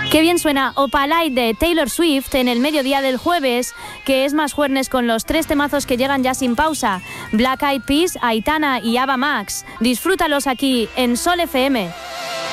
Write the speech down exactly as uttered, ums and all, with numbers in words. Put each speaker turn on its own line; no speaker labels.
Qué bien suena Opalite de Taylor Swift en el mediodía del jueves, que es más jueves con los tres temazos que llegan ya sin pausa. Black Eyed Peas, Aitana y Ava Max. Disfrútalos aquí en Sol F M.